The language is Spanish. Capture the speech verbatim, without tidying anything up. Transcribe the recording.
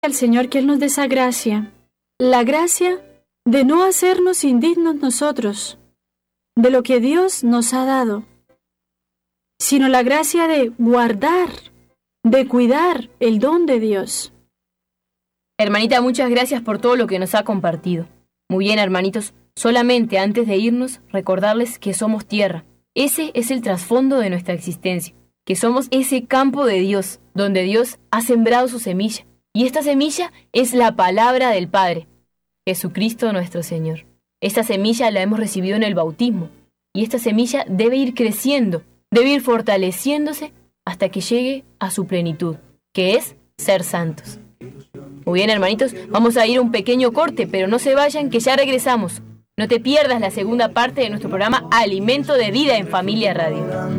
al Señor que Él nos dé esa gracia, la gracia de no hacernos indignos nosotros de lo que Dios nos ha dado, sino la gracia de guardar, de cuidar el don de Dios. Hermanita, muchas gracias por todo lo que nos ha compartido. Muy bien, hermanitos, solamente antes de irnos, recordarles que somos tierra. Ese es el trasfondo de nuestra existencia, que somos ese campo de Dios, donde Dios ha sembrado su semilla. Y esta semilla es la palabra del Padre, Jesucristo nuestro Señor. Esta semilla la hemos recibido en el bautismo, y esta semilla debe ir creciendo, debe ir fortaleciéndose hasta que llegue a su plenitud, que es ser santos. Muy bien, hermanitos, vamos a ir a un pequeño corte, pero no se vayan, que ya regresamos. No te pierdas la segunda parte de nuestro programa Alimento de Vida en Familia Radio.